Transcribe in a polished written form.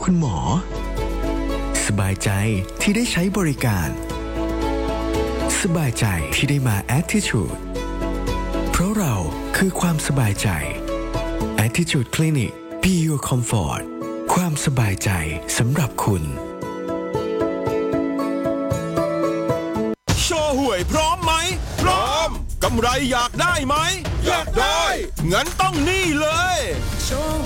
คุณหมอสบายใจที่ได้ใช้บริการสบายใจที่ได้มา Attitude เพราะเราคือความสบายใจ Attitude Clinic Be Your Comfort ความสบายใจสำหรับคุณโชว์หวยพร้อมไหมพร้อมกำไรอยากได้ไหมอยากได้งั้นต้องนี่เลยโชว์